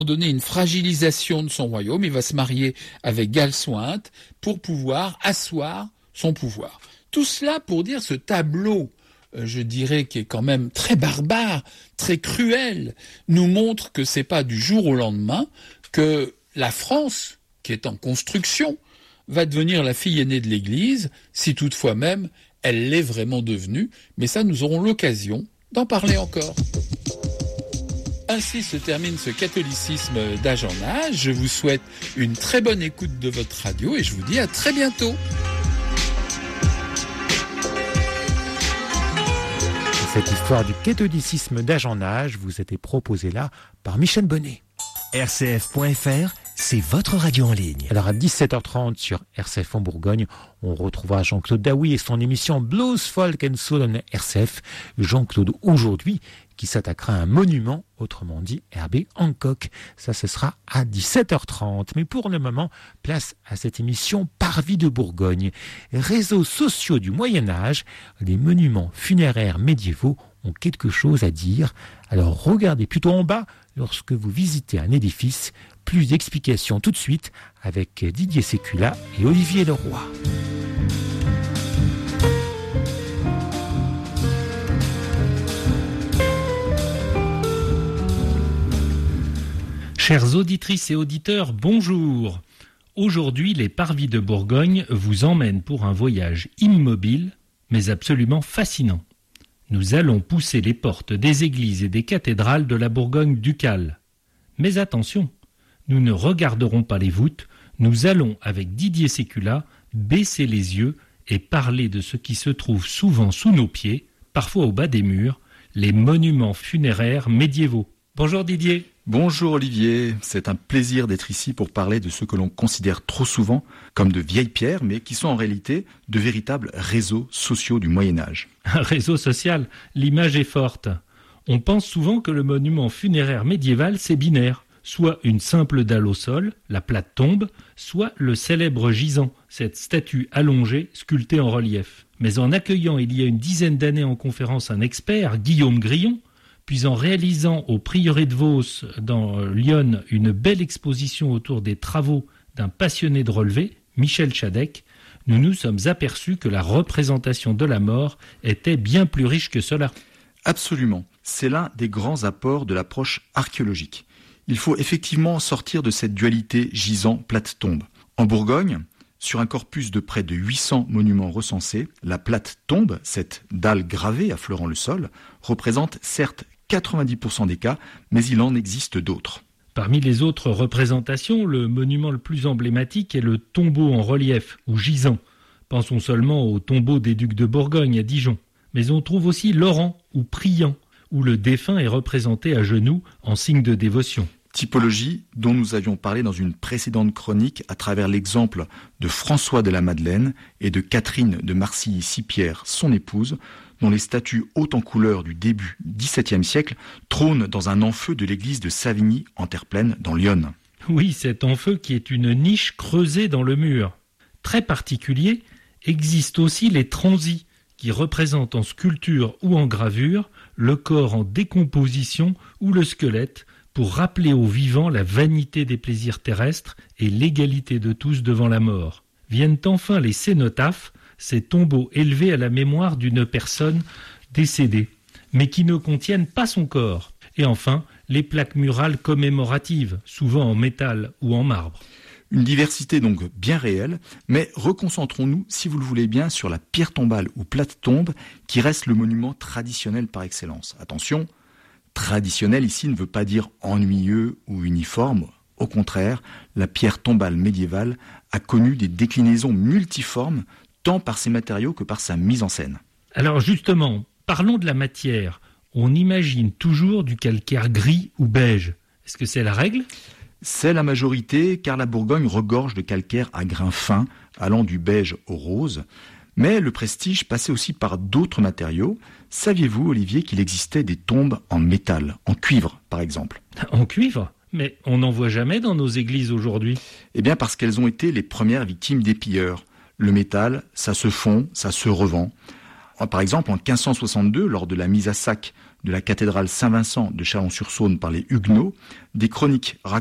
donner une fragilisation de son royaume. Il va se marier avec Galsuinte pour pouvoir asseoir son pouvoir. Tout cela pour dire ce tableau, je dirais, qui est quand même très barbare, très cruel, nous montre que c'est pas du jour au lendemain que la France, qui est en construction, va devenir la fille aînée de l'Église, si toutefois même elle l'est vraiment devenue. Mais ça, nous aurons l'occasion d'en parler encore. Ainsi se termine ce catholicisme d'âge en âge. Je vous souhaite une très bonne écoute de votre radio et je vous dis à très bientôt. Cette histoire du catholicisme d'âge en âge vous a été proposée là par Michel Bonnet. RCF.fr, c'est votre radio en ligne. Alors à 17h30 sur RCF en Bourgogne, on retrouvera Jean-Claude Daoui et son émission Blues, Folk and Soul en RCF. Jean-Claude aujourd'hui qui s'attaquera à un monument, autrement dit Herbie Hancock. Ça, ce sera à 17h30. Mais pour le moment, place à cette émission Parvis de Bourgogne. Réseaux sociaux du Moyen-Âge, les monuments funéraires médiévaux ont quelque chose à dire. Alors regardez plutôt en bas lorsque vous visitez un édifice. Plus d'explications tout de suite avec Didier Sécula et Olivier Leroy. Chères auditrices et auditeurs, bonjour. Aujourd'hui, les Parvis de Bourgogne vous emmènent pour un voyage immobile, mais absolument fascinant. Nous allons pousser les portes des églises et des cathédrales de la Bourgogne ducale. Mais attention, nous ne regarderons pas les voûtes, nous allons, avec Didier Sécula, baisser les yeux et parler de ce qui se trouve souvent sous nos pieds, parfois au bas des murs, les monuments funéraires médiévaux. Bonjour Didier. Bonjour Olivier, c'est un plaisir d'être ici pour parler de ce que l'on considère trop souvent comme de vieilles pierres, mais qui sont en réalité de véritables réseaux sociaux du Moyen-Âge. Un réseau social, l'image est forte. On pense souvent que le monument funéraire médiéval, c'est binaire, soit une simple dalle au sol, la plate tombe, soit le célèbre gisant, cette statue allongée, sculptée en relief. Mais en accueillant il y a une dizaine d'années en conférence un expert, Guillaume Grillon, puis en réalisant au prieuré de Vos dans Lyon une belle exposition autour des travaux d'un passionné de relevé, Michel Chadec, nous nous sommes aperçus que la représentation de la mort était bien plus riche que cela. Absolument, c'est l'un des grands apports de l'approche archéologique. Il faut effectivement sortir de cette dualité gisant-plate-tombe. En Bourgogne, sur un corpus de près de 800 monuments recensés, la plate tombe, cette dalle gravée affleurant le sol, représente certes 90% des cas, mais il en existe d'autres. Parmi les autres représentations, le monument le plus emblématique est le tombeau en relief, ou gisant. Pensons seulement au tombeau des ducs de Bourgogne à Dijon. Mais on trouve aussi Laurent, ou priant, où le défunt est représenté à genoux en signe de dévotion. Typologie dont nous avions parlé dans une précédente chronique à travers l'exemple de François de la Madeleine et de Catherine de Marcilly-Sipierre, son épouse, dont les statues hautes en couleur du début XVIIe siècle trônent dans un enfeu de l'église de Savigny en terre pleine dans l'Yonne. Oui, cet enfeu qui est une niche creusée dans le mur. Très particulier, existent aussi les transis, qui représentent en sculpture ou en gravure le corps en décomposition ou le squelette, pour rappeler aux vivants la vanité des plaisirs terrestres et l'égalité de tous devant la mort. Viennent enfin les cénotaphes, ces tombeaux élevés à la mémoire d'une personne décédée, mais qui ne contiennent pas son corps. Et enfin, les plaques murales commémoratives, souvent en métal ou en marbre. Une diversité donc bien réelle, mais reconcentrons-nous, si vous le voulez bien, sur la pierre tombale ou plate tombe, qui reste le monument traditionnel par excellence. Attention, traditionnel ici ne veut pas dire ennuyeux ou uniforme. Au contraire, la pierre tombale médiévale a connu des déclinaisons multiformes, tant par ses matériaux que par sa mise en scène. Alors justement, parlons de la matière. On imagine toujours du calcaire gris ou beige. Est-ce que c'est la règle ? C'est la majorité, car la Bourgogne regorge de calcaire à grains fins, allant du beige au rose. Mais le prestige passait aussi par d'autres matériaux. Saviez-vous, Olivier, qu'il existait des tombes en métal, en cuivre par exemple ? En cuivre ? Mais on n'en voit jamais dans nos églises aujourd'hui. Eh bien parce qu'elles ont été les premières victimes des pilleurs. Le métal, ça se fond, ça se revend. Par exemple, en 1562, lors de la mise à sac de la cathédrale Saint-Vincent de Chalon-sur-Saône par les Huguenots, des chroniques